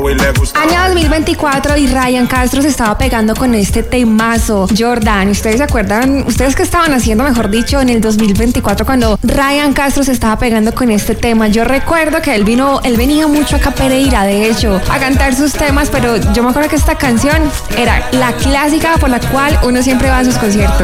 Año 2024 y Ryan Castro se estaba pegando con este temazo. Jordan, ¿ustedes se acuerdan? ¿Ustedes qué estaban haciendo, mejor dicho, en el 2024 cuando Ryan Castro se estaba pegando con este tema? Yo recuerdo que él venía mucho acá a Pereira, de hecho, a cantar sus temas, pero yo me acuerdo que esta canción era la clásica por la cual uno siempre va a sus conciertos.